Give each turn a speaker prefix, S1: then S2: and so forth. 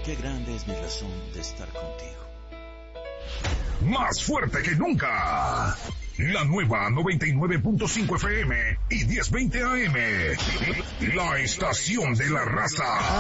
S1: Qué grande es mi razón de estar contigo.
S2: Más fuerte que nunca. La nueva 99.5 FM y 1020 AM. La estación de la raza.